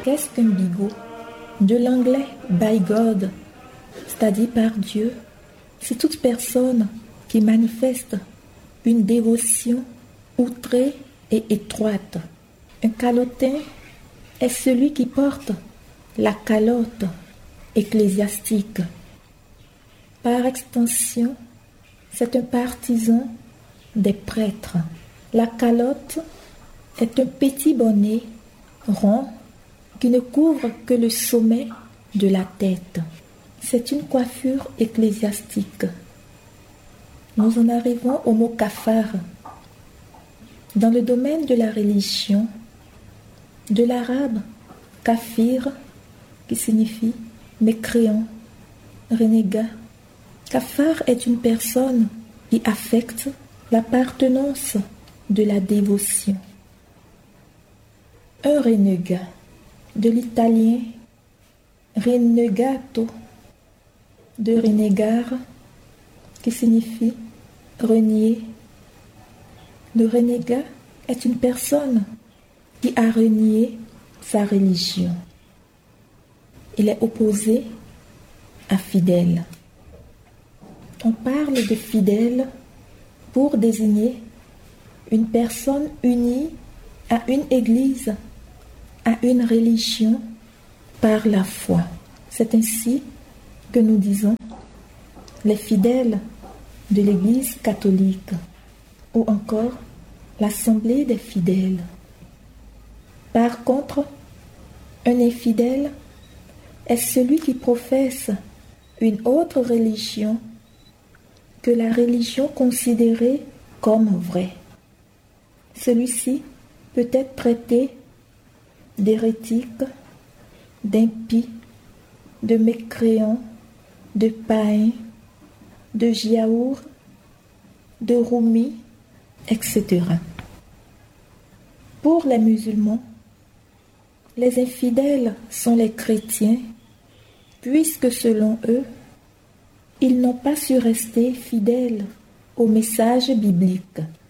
Qu'est-ce qu'un bigot? De l'anglais by God, c'est-à-dire par Dieu, c'est toute personne qui manifeste une dévotion outrée et étroite. Un calotin est celui qui porte la calotte ecclésiastique. Par extension, c'est un partisan des prêtres. La calotte est un petit bonnet rond qui ne couvre que le sommet de la tête. C'est une coiffure ecclésiastique. Nous en arrivons au mot kafar. Dans le domaine de la religion, de l'arabe kafir, qui signifie mécréant, renégat. Kafar est une personne qui affecte l'appartenance de la dévotion. Un renégat, de l'italien renegato, de renegare, qui signifie renier. Le renégat est une personne qui a renié sa religion. Il est opposé à fidèle. On parle de fidèle pour désigner une personne unie à une église, à une religion par la foi. C'est ainsi que nous disons les fidèles de l'église catholique ou encore l'assemblée des fidèles. Par contre, un infidèle est celui qui professe une autre religion que la religion considérée comme vraie. Celui-ci peut être traité d'hérétique, d'impie, de mécréant, de païen, de giaour, de roumi, etc. Pour les musulmans, les infidèles sont les chrétiens, puisque selon eux, ils n'ont pas su rester fidèles au message biblique.